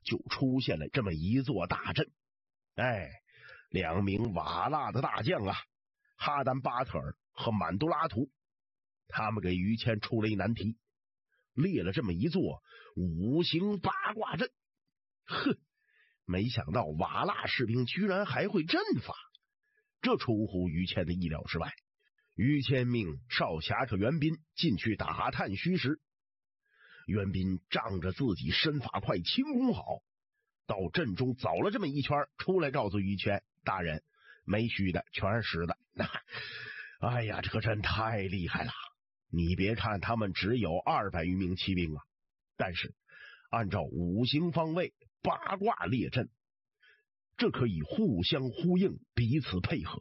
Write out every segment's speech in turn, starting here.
就出现了这么一座大阵。2名瓦剌的大将啊，哈丹巴特尔和满都拉图，他们给于谦出了一难题，列了这么一座五行八卦阵。没想到瓦剌士兵居然还会阵法，这出乎于谦的意料之外。于谦命少侠客袁斌进去打探虚实。袁斌仗着自己身法快，轻功好，到阵中走了这么一圈，出来告诉于谦：“大人，没虚的，全是实的。哎呀，这个阵太厉害了！你别看他们只有200余名骑兵啊，但是按照五行方位八卦列阵，这可以互相呼应，彼此配合。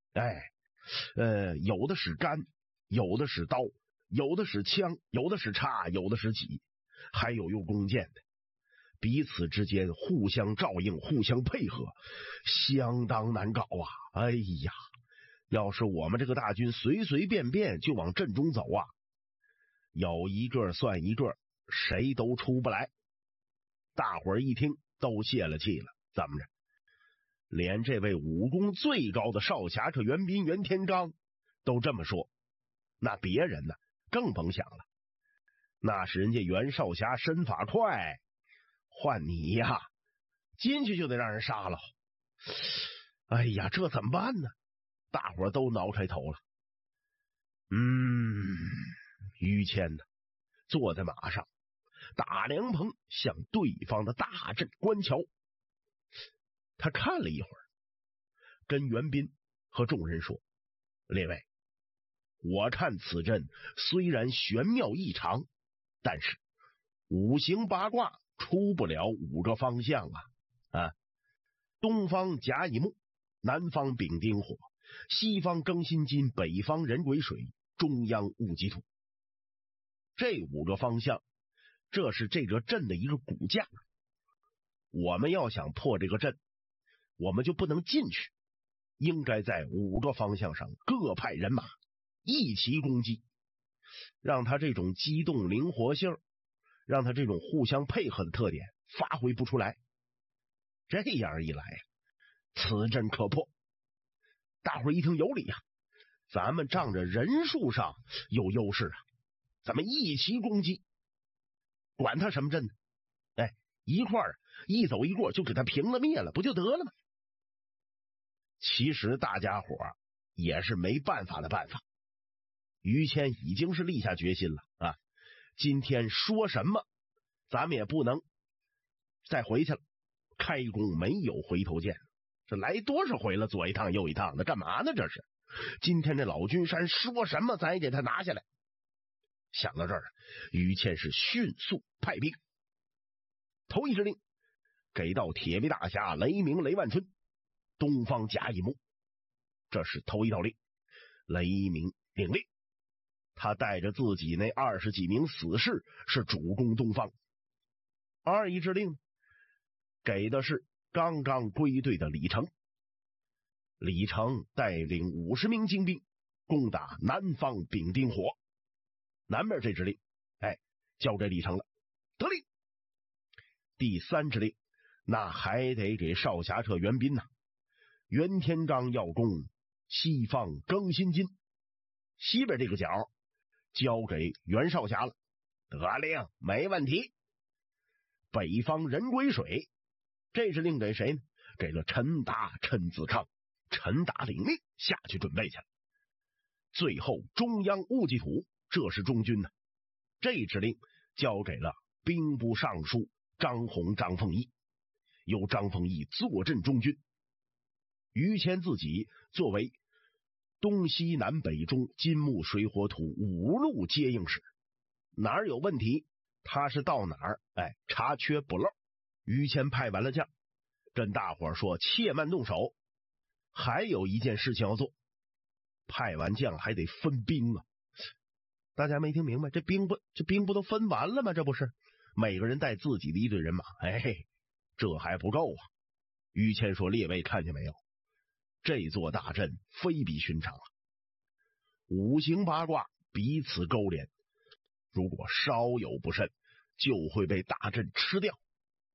有的是杆，有的是刀，有的是枪，有的是叉，有的是戟，还有用弓箭的，彼此之间互相照应，互相配合，相当难搞啊！哎呀，要是我们这个大军随随便便就往阵中走啊，有一个算一个，谁都出不来。大伙儿一听都泄了气了，怎么着？连这位武功最高的少侠客袁斌、袁天罡都这么说，那别人呢更甭想了。那是人家袁少侠身法快，换你呀，进去就得让人杀了。哎呀，这怎么办呢？大伙都挠开头了。于谦呢，坐在马上，打凉棚向对方的大阵观瞧。他看了一会儿，跟袁斌和众人说：“列位，我看此阵虽然玄妙异常，但是五行八卦出不了5个方向啊！东方甲乙木，南方丙丁火，西方庚辛金，北方壬癸水，中央戊己土。这5个方向，这是这个阵的一个骨架。我们要想破这个阵，我们就不能进去，应该在5个方向上各派人马一齐攻击，让他这种机动灵活性，让他这种互相配合的特点发挥不出来。这样一来呀，此阵可破。大伙儿一听有理呀，咱们仗着人数上有优势啊，咱们一齐攻击，管他什么阵呢？一块儿一走一过就给他平了灭了，不就得了吗？其实大家伙也是没办法的办法。于谦已经是立下决心了啊！今天说什么，咱们也不能再回去了。开弓没有回头箭，这来多少回了，左一趟右一趟的，干嘛呢？这是今天这老君山说什么，咱也给他拿下来。想到这儿，于谦是迅速派兵。头一指令给到铁臂大侠雷鸣雷万春，东方甲乙木，这是头一道令。雷鸣领令，他带着自己那20几名死士是主攻东方。二一指令给的是刚刚归队的李成，李成带领50名精兵攻打南方丙丁火。南边这指令交给李成了，得令。第3指令那还得给少侠客袁斌袁天罡要攻西方庚辛金，西边这个角交给袁少侠了，得令，没问题。北方壬癸水，这是令给谁呢？给了陈达、陈子康。陈达领命下去准备去了。最后中央戊己土，这是中军这指令交给了兵部尚书张宏、张凤义，由张凤义坐镇中军。于谦自己作为东西南北中金木水火土5路接应使，哪儿有问题他是到哪儿查缺补漏。于谦派完了将，跟大伙儿说切慢动手，还有一件事情要做，派完将还得分兵啊。大家没听明白，这兵不都分完了吗？这不是每个人带自己的一队人马，这还不够啊。于谦说，列位看见没有，这座大阵非比寻常五行八卦彼此勾连，如果稍有不慎，就会被大阵吃掉。